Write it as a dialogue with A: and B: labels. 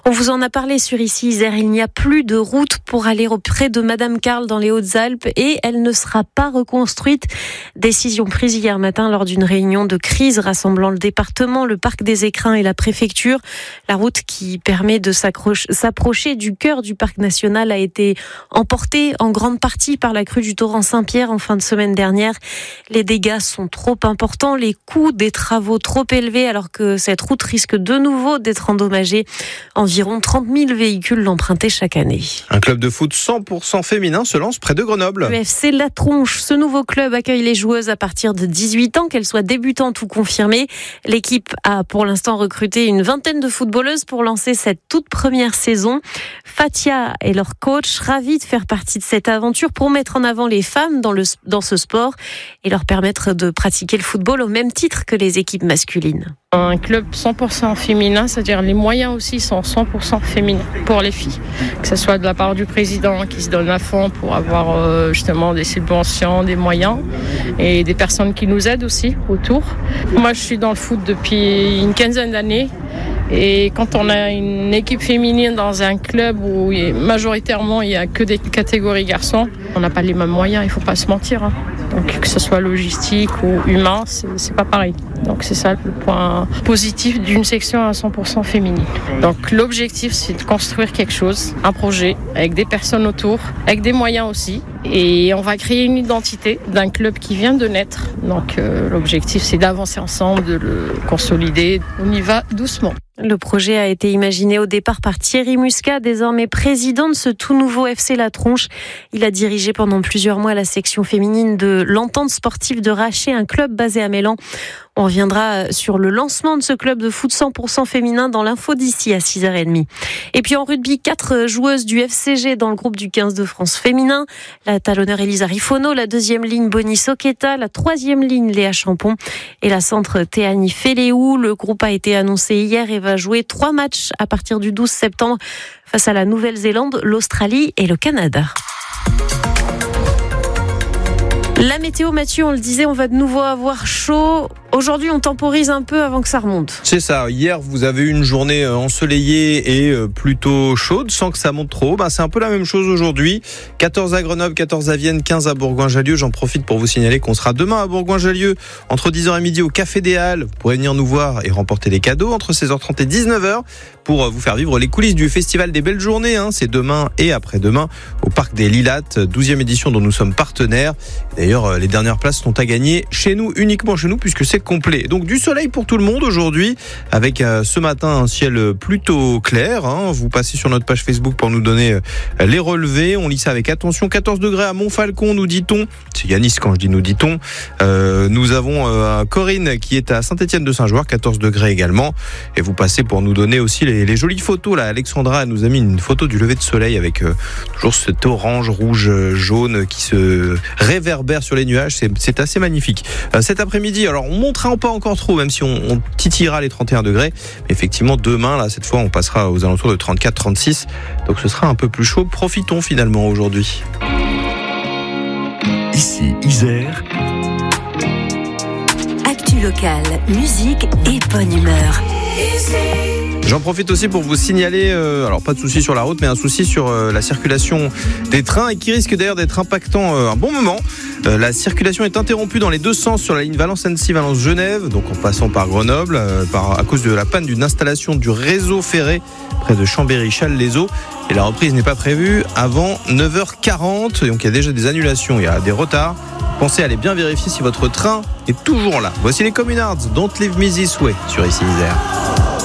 A: On vous en a parlé sur Ici Isère, il n'y a plus de route pour aller auprès de Madame Carl dans les Hautes-Alpes et elle ne sera pas reconstruite. Décision prise hier matin lors d'une réunion de crise rassemblant le département, le parc des Écrins et la préfecture. La route qui permet de s'approcher du cœur du parc national a été emportée en grande partie par la crue du torrent Saint-Pierre en fin de semaine dernière. Les dégâts sont trop importants, les coûts des travaux trop élevés alors que cette route risque de nouveau d'être endommagée. Environ 30 000 véhicules l'empruntaient chaque année.
B: Un club de foot 100% féminin se lance près de Grenoble.
A: Le FC La Tronche, ce nouveau club accueille les joueuses à partir de 18 ans, qu'elles soient débutantes ou confirmées. L'équipe a pour l'instant recruté une vingtaine de footballeuses pour lancer cette toute première saison. Fatia est leur coach, ravie de faire partie de cette aventure pour mettre en avant les femmes dans ce sport et leur permettre de pratiquer le football au même titre que les équipes masculines.
C: Un club 100% féminin, c'est-à-dire les moyens aussi sont 100% féminins pour les filles. Que ce soit de la part du président qui se donne à fond pour avoir justement des subventions, des moyens et des personnes qui nous aident aussi autour. Moi, je suis dans le foot depuis une quinzaine d'années. Et quand on a une équipe féminine dans un club où majoritairement il n'y a que des catégories garçons, on n'a pas les mêmes moyens, il ne faut pas se mentir. Donc que ce soit logistique ou humain, c'est pas pareil. Donc c'est ça le point positif d'une section à 100% féminine. Donc l'objectif c'est de construire quelque chose, un projet, avec des personnes autour, avec des moyens aussi. Et on va créer une identité d'un club qui vient de naître. Donc l'objectif c'est d'avancer ensemble, de le consolider. On y va doucement.
A: Le projet a été imaginé au départ par Thierry Muscat, désormais président de ce tout nouveau FC La Tronche. Il a dirigé pendant plusieurs mois la section féminine de l'Entente sportive de Raché, un club basé à Mélan. On reviendra sur le lancement de ce club de foot 100% féminin dans l'info d'ici à 6h30. Et puis en rugby, 4 joueuses du FCG dans le groupe du 15 de France féminin. La talonneur Elisa Rifono, la deuxième ligne Bonnie Soqueta, la troisième ligne Léa Champon et la centre Théani Féléou. Le groupe a été annoncé hier et va jouer 3 matchs à partir du 12 septembre face à la Nouvelle-Zélande, l'Australie et le Canada. La météo, Mathieu, on le disait, on va de nouveau avoir chaud. Aujourd'hui, on temporise un peu avant que ça remonte.
B: C'est ça. Hier, vous avez eu une journée ensoleillée et plutôt chaude, sans que ça monte trop. C'est un peu la même chose aujourd'hui. 14 à Grenoble, 14 à Vienne, 15 à Bourgoin-Jallieu. J'en profite pour vous signaler qu'on sera demain à Bourgoin-Jallieu entre 10h et midi au Café des Halles. Vous pourrez venir nous voir et remporter des cadeaux entre 16h30 et 19h pour vous faire vivre les coulisses du Festival des Belles Journées. C'est demain et après-demain au Parc des Lilates, 12e édition dont nous sommes partenaires. D'ailleurs, les dernières places sont à gagner chez nous, uniquement chez nous, puisque c'est complet. Donc du soleil pour tout le monde aujourd'hui, avec ce matin un ciel plutôt clair. Vous passez sur notre page Facebook pour nous donner les relevés. On lit ça avec attention. 14 degrés à Montfalcon, nous dit-on. C'est Yanis quand je dis nous dit-on. Nous avons Corinne qui est à Saint-Étienne-de-Saint-Jouarre, 14 degrés également. Et vous passez pour nous donner aussi les jolies photos. Là, Alexandra nous a mis une photo du lever de soleil avec toujours cet orange, rouge, jaune qui se réverbère sur les nuages. C'est assez magnifique. Cet après-midi, alors on montera pas encore trop, même si on titillera les 31 degrés. Mais effectivement, demain, là, cette fois, on passera aux alentours de 34-36. Donc ce sera un peu plus chaud. Profitons finalement aujourd'hui.
D: Ici, Isère.
E: Actu locale, musique et bonne humeur.
B: J'en profite aussi pour vous signaler, alors pas de souci sur la route, mais un souci sur la circulation des trains et qui risque d'ailleurs d'être impactant un bon moment. La circulation est interrompue dans les deux sens sur la ligne Valence-Annecy, Valence-Genève, donc en passant par Grenoble, à cause de la panne d'une installation du réseau ferré près de Chambéry-Chasles-les-Eaux. Et la reprise n'est pas prévue avant 9h40, donc il y a déjà des annulations, il y a des retards. Pensez à aller bien vérifier si votre train est toujours là. Voici les Communards, Don't Leave Me This Way sur Ici Isère.